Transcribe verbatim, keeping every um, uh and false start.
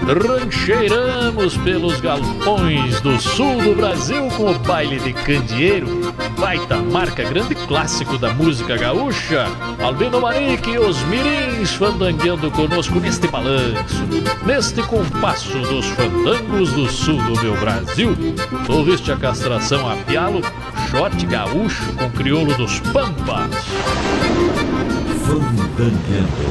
rancheiramos pelos galpões do sul do Brasil com o baile de candeeiro, baita marca, grande clássico da música gaúcha. Albino Marique e os mirins fandangueando conosco neste balanço, neste compasso dos fandangos do sul do meu Brasil. Ouviste a castração a pialo, shot gaúcho com crioulo dos pampas. Fandangueando.